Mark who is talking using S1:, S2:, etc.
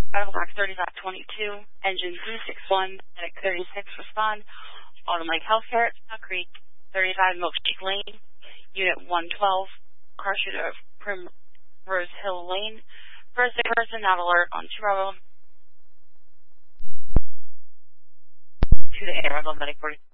S1: Battle Box 3522, Engine 361, Medic 36, respond. Autumn Lake Healthcare at Snow Creek, 35 Milkshake Lane, Unit 112, car shooter of Primrose Hill Lane. First person not alert on 2 Bravo. To the air, Medic 46.